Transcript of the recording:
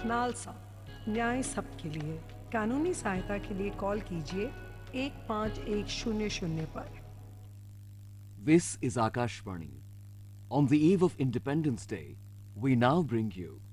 NALSA, न्याय सबके लिए। कानूनी सहायता के लिए कॉल कीजिए 15100 पर। This is Akashvani. On the eve of Independence Day, we now bring you